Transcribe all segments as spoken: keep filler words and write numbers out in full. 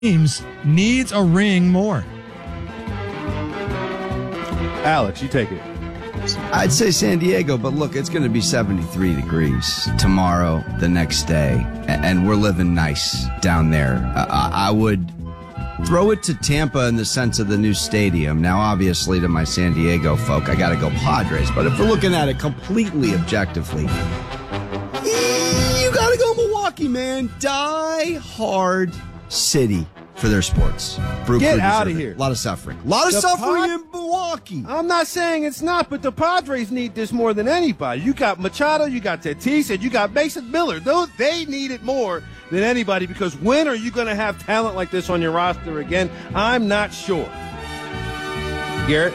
teams needs a ring more? Alex, you take it. I'd say San Diego, but look, it's going to be seventy-three degrees tomorrow, the next day, and we're living nice down there. Uh, I would throw it to Tampa in the sense of the new stadium. Now, obviously, to my San Diego folk, I got to go Padres. But if we're looking at it completely objectively, you got to go Milwaukee, man. Die hard city for their sports. Brew Get Crew out of deserve it. here. A lot of suffering. A lot of The suffering Pod- in Milwaukee. I'm not saying it's not, but the Padres need this more than anybody. You got Machado, you got Tatis, and you got Mason Miller. Those they need it more than anybody, because when are you going to have talent like this on your roster again? I'm not sure. Garrett?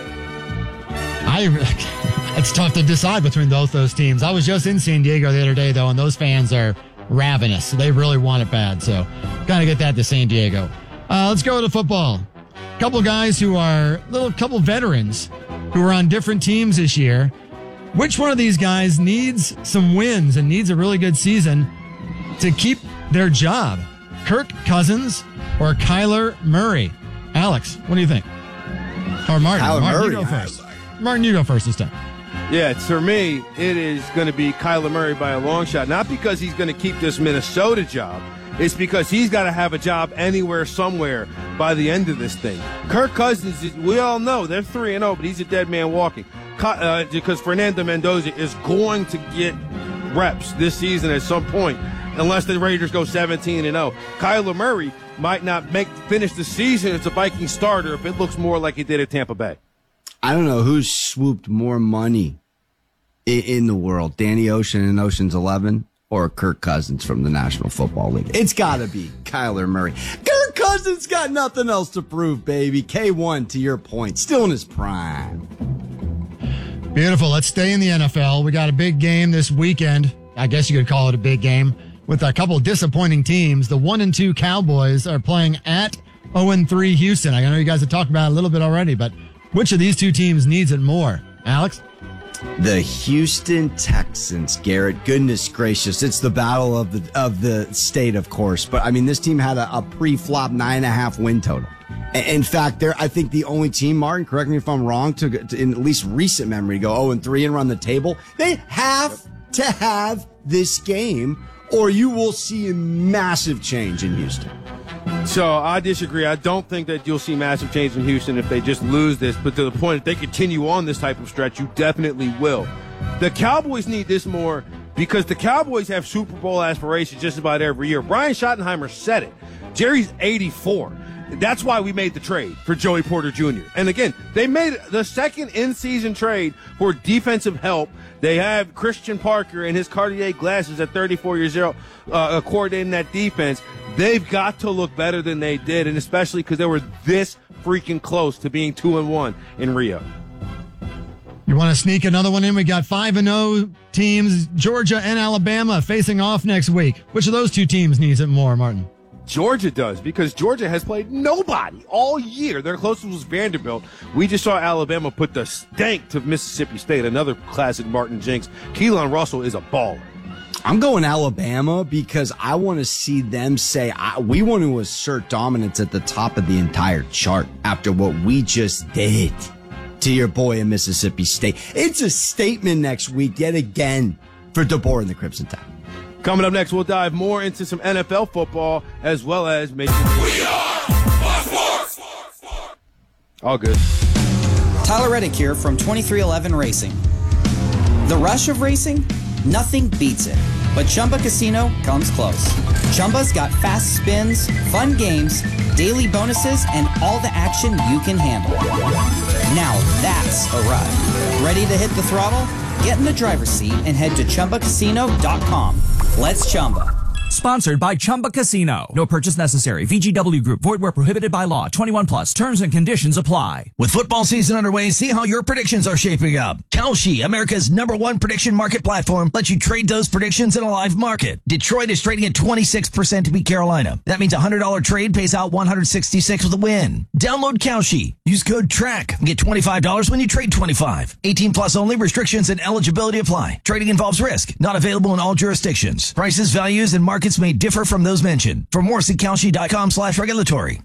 I, it's tough to decide between both those teams. I was just in San Diego the other day, though, and those fans are ravenous. They really want it bad, so got to get that to San Diego. Uh, let's go to football. A couple guys who are little couple veterans who are on different teams this year. Which one of these guys needs some wins and needs a really good season to keep their job? Kirk Cousins or Kyler Murray? Alex, what do you think? Or Martin? Kyler Martin, Murray. you go first. Martin, you go first this time. Yeah, for me, it is going to be Kyler Murray by a long shot. Not because he's going to keep this Minnesota job. It's because he's got to have a job anywhere, somewhere by the end of this thing. Kirk Cousins, we all know they're three and oh, but he's a dead man walking. Uh, because Fernando Mendoza is going to get reps this season at some point, unless the Raiders go seventeen and oh. Kyler Murray might not make finish the season as a Viking starter if it looks more like he did at Tampa Bay. I don't know who's swooped more money in, in the world, Danny Ocean in Ocean's Eleven or Kirk Cousins from the National Football League. It's got to be Kyler Murray. Kirk Cousins got nothing else to prove, baby. K one, to your point, still in his prime. Beautiful. Let's stay in the N F L. We got a big game this weekend. I guess you could call it a big game with a couple of disappointing teams. The one and two Cowboys are playing at oh and three Houston. I know you guys have talked about it a little bit already, but which of these two teams needs it more? Alex? The Houston Texans, Garrett. Goodness gracious. It's the battle of the of the state, of course. But, I mean, this team had a, a pre-flop nine and a half win total. In fact, they're, I think, the only team, Martin, correct me if I'm wrong, to, to in at least recent memory, go oh and three and run the table. They have to have this game, or you will see a massive change in Houston. So I disagree. I don't think that you'll see massive change in Houston if they just lose this. But to the point, if they continue on this type of stretch, you definitely will. The Cowboys need this more because the Cowboys have Super Bowl aspirations just about every year. Brian Schottenheimer said it. Jerry's eighty-four. That's why we made the trade for Joey Porter Junior And again, they made the second in-season trade for defensive help. They have Christian Parker and his Cartier glasses at thirty-four years old, uh, coordinating that defense. They've got to look better than they did, and especially because they were this freaking close to being two and one in Rio. You want to sneak another one in? We got five and oh teams, Georgia and Alabama, facing off next week. Which of those two teams needs it more, Martin? Georgia does, because Georgia has played nobody all year. Their closest was Vanderbilt. We just saw Alabama put the stank to Mississippi State, another classic Martin Jinx. Keelan Russell is a baller. I'm going Alabama because I want to see them say, I, we want to assert dominance at the top of the entire chart after what we just did to your boy in Mississippi State. It's a statement next week yet again for DeBoer and the Crimson Tide. Coming up next, we'll dive more into some N F L football as well as Major League. We are Fox Sports. All good. Tyler Reddick here from twenty-three eleven Racing. The rush of racing? Nothing beats it. But Chumba Casino comes close. Chumba's got fast spins, fun games, daily bonuses, and all the action you can handle. Now that's a ride. Ready to hit the throttle? Get in the driver's seat and head to Chumba Casino dot com. Let's Chumba. Sponsored by Chumba Casino. No purchase necessary. V G W Group. Void where prohibited by law. twenty-one plus. Terms and conditions apply. With football season underway, see how your predictions are shaping up. Kalshi, America's number one prediction market platform, lets you trade those predictions in a live market. Detroit is trading at twenty-six percent to beat Carolina. That means a one hundred dollars trade pays out one hundred sixty-six with a win. Download Kalshi Use code TRACK and get twenty-five dollars when you trade twenty-five. eighteen plus only. Restrictions and eligibility apply. Trading involves risk. Not available in all jurisdictions. Prices, values, and markets may differ from those mentioned. For more, see Kalshi dot com slash regulatory.